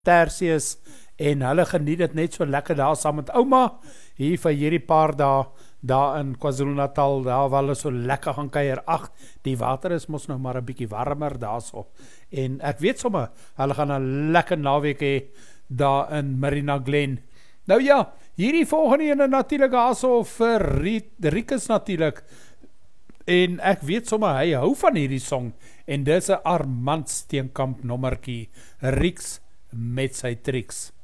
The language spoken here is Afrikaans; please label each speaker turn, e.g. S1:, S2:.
S1: Tersius, en hulle geniet dit net so lekker daar saam met ouma, hier vir hierdie paar dae, daar in KwaZulu-Natal, daar waar hulle so lekker gaan kuier. Ag, die water is mos nou maar 'n bietjie warmer daarso, en ek weet sommer, hulle gaan 'n lekker naweek hê, daar in Marina Glen. Nou ja, hierdie volgende ene natuurlik also vir Rikus natuurlik, en ek weet sommer, hy hou van hierdie song, en dis 'n Armand Steenkamp nommertjie, Rieks met sy triks.